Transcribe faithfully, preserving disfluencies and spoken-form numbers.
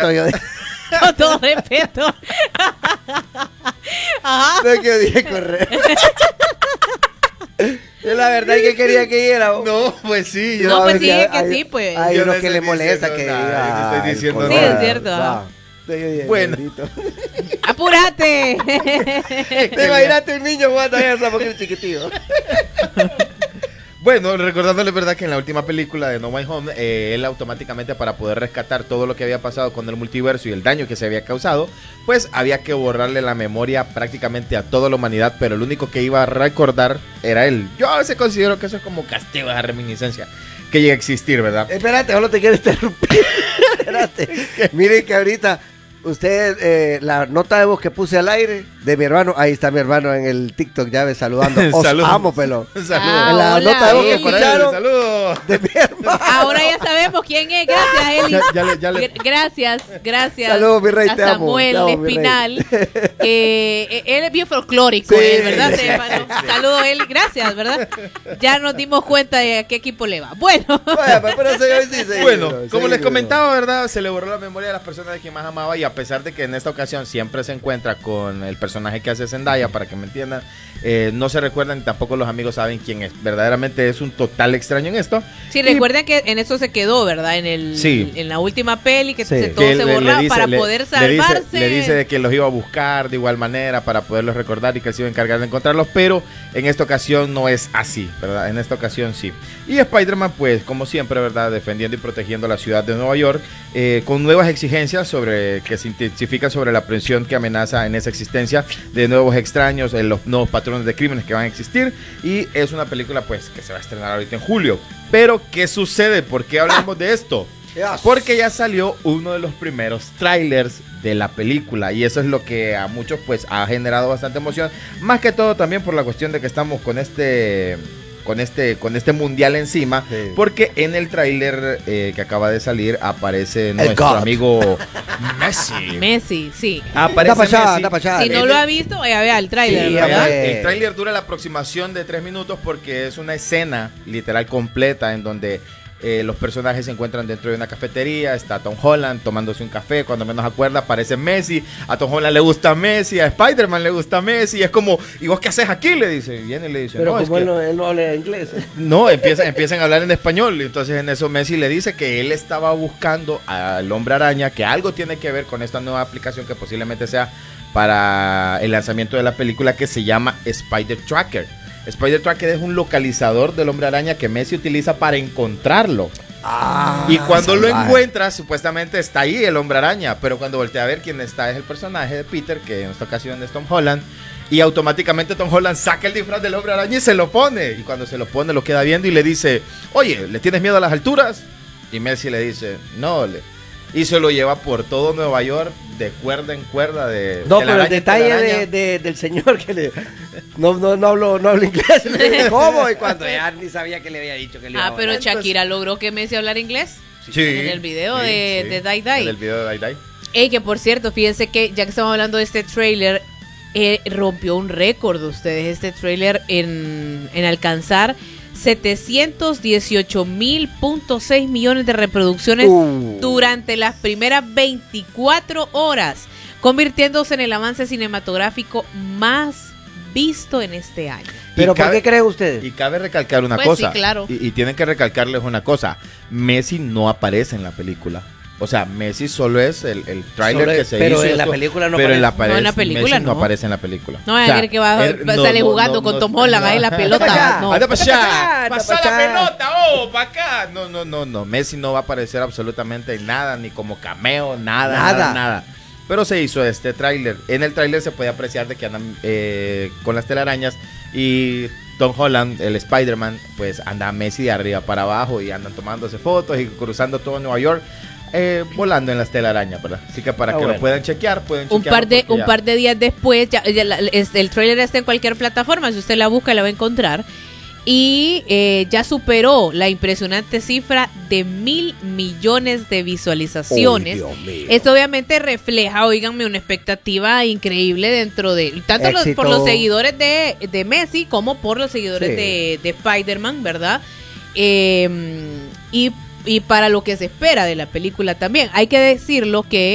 respeto, yo. Con todo respeto. Ajá. No es que odie correr. Yo la verdad es que quería que diera. No, pues sí. Yo No, pues es sí, es que sí, pues. Hay Yo uno no que estoy le molesta diciendo que nada, diga. yo no estoy "Ay, diciendo con nada". Sí, es nada". cierto, Va. ajá. Bueno. ¡Apúrate! Te imaginaste un niño jugando a esa porque es chiquitillo. Bueno, recordándole verdad que en la última película de No Way Home, eh, él automáticamente para poder rescatar todo lo que había pasado con el multiverso y el daño que se había causado, pues había que borrarle la memoria prácticamente a toda la humanidad, pero el único que iba a recordar era él. Yo a veces considero que eso es como castigo, esa reminiscencia que llega a existir, ¿verdad? Espérate, solo te quiero interrumpir. Espérate. Miren que ahorita usted, eh, la nota de voz que puse al aire de mi hermano, ahí está mi hermano en el TikTok, ya ves, saludando. Os Saludos. amo, pelón. Saludos. Ah, En la hola, nota de voz que Eli. escucharon Saludos. de mi hermano. Ahora ya sabemos quién es. Gracias, Eli. Ya- ya le- ya le- Gr- Gracias, gracias. Saludos, mi rey, a te amo, Samuel te amo, mi Espinal. Que eh, él es bien folclórico, Sí. él, ¿verdad, Stefano? Saludos, Eli. Gracias, ¿verdad? Ya nos dimos cuenta de a qué equipo le va. Bueno. Vaya, pues, pero se sí, sí, Bueno, sí, como sí, les sí, comentaba, ¿verdad? Se le borró la memoria de las personas de quien más amaba y a pesar de que en esta ocasión siempre se encuentra con el personaje que hace Zendaya, para que me entiendan, eh, no se recuerdan y tampoco los amigos saben quién es. Verdaderamente es un total extraño en esto. Sí, Y- recuerden que en eso se quedó, ¿verdad? En el Sí. en la última peli que Sí. se, todo que se le- le borraba dice- para le- poder le dice- salvarse. Le dice, de que los iba a buscar de igual manera para poderlos recordar y que se iba a encargar de encontrarlos, pero en esta ocasión no es así, ¿verdad? En esta ocasión sí. Y Spider-Man, pues, como siempre, ¿verdad? Defendiendo y protegiendo la ciudad de Nueva York, eh, con nuevas exigencias sobre que se intensifican sobre la presión que amenaza en esa existencia de nuevos extraños, en los nuevos patrones de crímenes que van a existir. Y es una película, pues, que se va a estrenar ahorita en julio. Pero, ¿qué sucede? ¿Por qué hablamos de esto? Yes. Porque ya salió uno de los primeros trailers de la película y eso es lo que a muchos pues ha generado bastante emoción, más que todo también por la cuestión de que estamos con este con este con este mundial encima, Sí. porque en el tráiler eh, que acaba de salir aparece El nuestro God. amigo Messi. Messi, sí. Aparece Anda pa' allá, Messi. anda pa' allá. Si no lo ha visto, vaya a ver el tráiler, Sí, ¿verdad? hombre. El tráiler dura la aproximación de tres minutos porque es una escena literal completa en donde eh, los personajes se encuentran dentro de una cafetería. Está Tom Holland tomándose un café, cuando menos acuerda aparece Messi. A Tom Holland le gusta Messi, a Spider-Man le gusta Messi. Es como, ¿y vos qué haces aquí? Le dice, viene y le dice, Pero no, es como que- él, no, él no habla inglés. no, empiezan, empiezan a hablar en español. Entonces en eso Messi le dice que él estaba buscando al Hombre Araña, que algo tiene que ver con esta nueva aplicación que posiblemente sea para el lanzamiento de la película, que se llama Spider Tracker. Spider Tracker es un localizador del Hombre Araña que Messi utiliza para encontrarlo. Ah, Y cuando lo salvaje. encuentra, supuestamente está ahí el Hombre Araña, pero cuando voltea a ver quién está es el personaje de Peter, que en esta ocasión es Tom Holland, y automáticamente Tom Holland saca el disfraz del Hombre Araña y se lo pone, y cuando se lo pone lo queda viendo y le dice, oye, ¿le tienes miedo a las alturas? Y Messi le dice, no, le... y se lo lleva por todo Nueva York de cuerda en cuerda de No, de pero la el araña, detalle de la de, araña. de- del señor que le no, no, no hablo no hablo inglés. Le dije, ¿cómo? Y cuando ya ni sabía que le había dicho que le iba Ah, a pero hablar. Shakira logró que Messi hablara inglés. Sí, en el video sí, de- sí. de Dai Dai. En el video de Dai Dai. Ey, que por cierto, fíjense que ya que estamos hablando de este tráiler, eh, rompió un récord de ustedes este tráiler en, en alcanzar setecientos dieciocho mil punto seis millones de reproducciones Uh. durante las primeras veinticuatro horas, convirtiéndose en el avance cinematográfico más visto en este año. Pero Y ¿por cabe- qué creen ustedes? Y cabe recalcar una Pues cosa. sí, claro. Y, y tienen que recalcarles una cosa. Messi no aparece en la película. O sea, Messi solo es el, el tráiler Solo que es- se pero hizo. en la esto, película no pero en la, aparece. No, en la aparece- película Messi no no. aparece en la película. No vaya a creer que va, él- va- no, sale no, jugando no, con no, Tom Holland no. ahí la Anda pelota. pa' allá, No. ¡Anda para Anda pa' allá! allá, ¡Pasa anda pa' la allá. pelota! ¡Oh, para acá! No, no, no, no. Messi no va a aparecer absolutamente en nada, ni como cameo, nada, nada, Nada. nada. Pero se hizo este tráiler. En el tráiler se puede apreciar de que andan eh, con las telarañas y Tom Holland, el Spider-Man, pues anda Messi de arriba para abajo y andan tomándose fotos y cruzando todo Nueva York, eh, volando en las telarañas, ¿verdad? Así que para Ah, que bueno. lo puedan chequear, pueden Un chequearlo par de porque un ya- par de días después, ya, ya la- es- el trailer está en cualquier plataforma, si usted la busca la va a encontrar. Y eh, ya superó la impresionante cifra de mil millones de visualizaciones. Oh, Dios mío. Esto obviamente refleja, oíganme, una expectativa increíble dentro de, tanto los- Éxito. por los seguidores de, de Messi como por los seguidores Sí. de, de Spider-Man, ¿verdad? Eh, y, y para lo que se espera de la película también. Hay que decirlo que